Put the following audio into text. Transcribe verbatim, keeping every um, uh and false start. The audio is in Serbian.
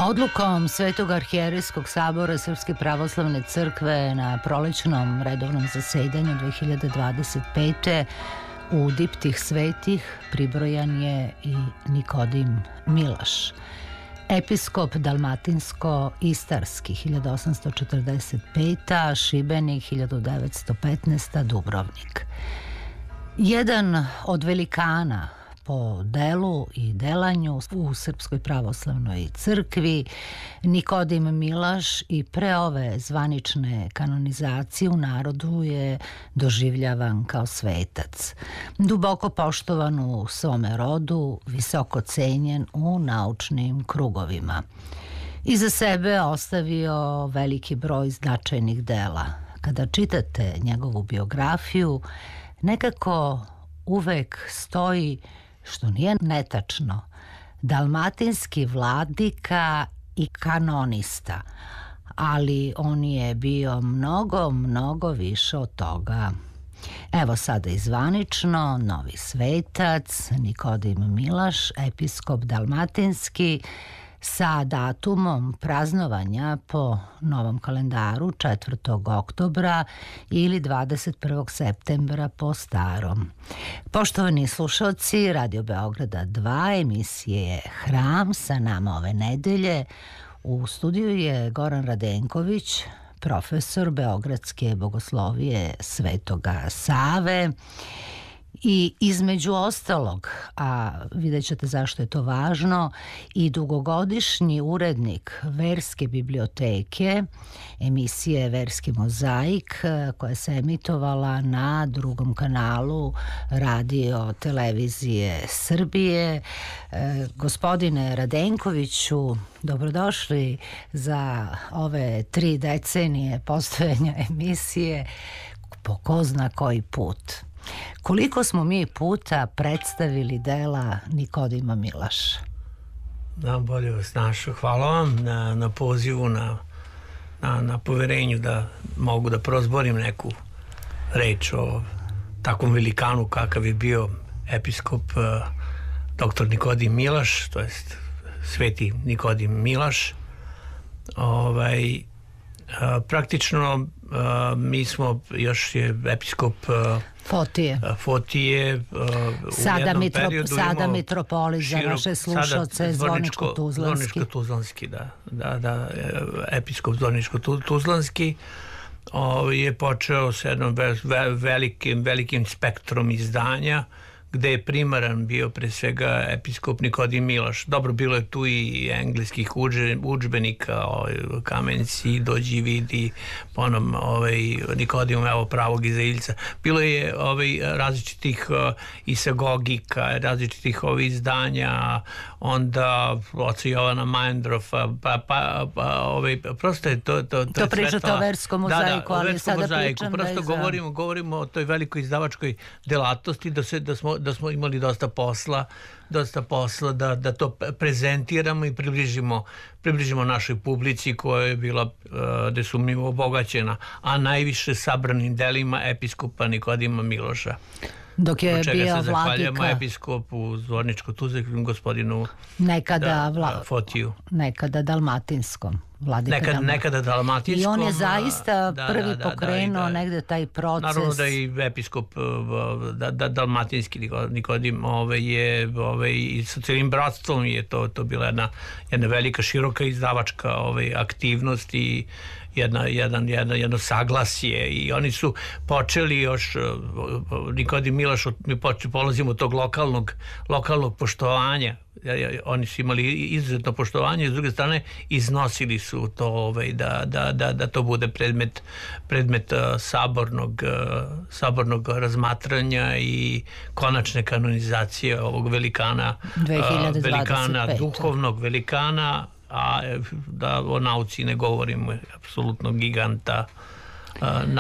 Odlukom Svetog arhijerejskog sabora Srpske pravoslavne crkve na prolećnom redovnom zasedanju dve hiljade dvadeset pete. u diptih svetih pribrojan je i Nikodim Milaš, episkop dalmatinsko-istarski hiljadu osamsto četrdeset pete. Šibenik hiljadu devetsto petnaeste. Dubrovnik. Jedan od velikana po delu i delanju u Srpskoj pravoslavnoj crkvi, Nikodim Milaš i pre ove zvanične kanonizacije u narodu je doživljavan kao svetac. Duboko poštovan u svome rodu, visoko cenjen u naučnim krugovima. Iza sebe ostavio veliki broj značajnih dela. Kada čitate njegovu biografiju, nekako uvek stoji, što nije netačno, dalmatinski vladika i kanonista, ali on je bio mnogo, mnogo više od toga. Evo sada i zvanično, novi svetac, Nikodim Milaš, episkop dalmatinski, sa datumom praznovanja po novom kalendaru četvrtog oktobra ili dvadeset prvog septembra po starom. Poštovani slušalci Radio Beograda dva, emisije je Hram, sa nama ove nedelje. U studiju je Goran Radenković, profesor Beogradske bogoslovije Svetoga Save. I između ostalog, a vidjet ćete zašto je to važno, i dugogodišnji urednik Verske biblioteke, emisije Verski mozaik, koja se emitovala na drugom kanalu Radio televizije Srbije. E, gospodine Radenkoviću, dobrodošli za ove tri decenije postojanja emisije po ko zna koji put. Koliko smo mi puta predstavili dela Nikodima Milaša? Da, bolje vas našo. Hvala vam na, na pozivu, na, na, na poverenju da mogu da prozborim neku reč o takvom velikanu kakav je bio episkop uh, doktor Nikodim Milaš, to jest sveti Nikodim Milaš. Ovaj, uh, praktično uh, mi smo, još je episkop uh, Fotije. Fotije uh, sada, u jednom mitro, periodu sada Mitropolis za naše slušalce, Zvorničko-Tuzlanski. Zvorničko-Tuzlanski, da, da, da, episkop Zvorničko-Tuzlanski uh, je počeo s jednom velikim, velikim spektrom izdanja, gde je primaran bio pre svega episkop Nikodim Milaš. Dobro, bilo je tu i engleskih udžbenika, ovaj, Kamenci, Dođi vidi, ponom ovaj, Nikodim, evo pravog Izraeljca. Bilo je ovaj, različitih uh, isagogika, različitih ovih izdanja, onda oca Jovana Majndrofa, pa, pa, pa ovaj, prosto je to... To, to, to pričate o Verskom mozaiku, da, da, ali sada mozaiku. pričam prosto da je govorimo, za... govorimo o toj velikoj izdavačkoj delatnosti, da, se, da smo da smo imali dosta posla, dosta posla da, da to prezentiramo i približimo, približimo našoj publici koja je bila uh, nesumnjivo obogaćena, a najviše sabranim delima episkopa Nikodima Miloša. Dok je od čega bio se zahvaljujemo vladika episkopu Zvorničko-Tuzlanskom gospodinu nekada, da, vla... Fotiju. Nekada dalmatinskom. Vladika Nekad, Dalma... nekada dalmatinskom. I on je zaista da, prvi da, da, pokrenuo da, da, negde taj proces. Naravno da i episkop da, da, dalmatinski Nikodim ove, je ove, i sa celim bratstvom je to, to bila jedna, jedna velika široka izdavačka ove, aktivnost i jedna, jedan, jedna, jedno saglasje, i oni su počeli još Nikodim Milaš, mi polazimo od tog lokalnog, lokalnog poštovanja. Oni su imali izuzetno poštovanje, s druge strane iznosili su to ovaj, da, da, da, da to bude predmet, predmet uh, sabornog, uh, sabornog razmatranja i konačne kanonizacije ovog velikana, uh, velikana, duhovnog velikana, a da o nauci ne govorimo, apsolutno giganta uh,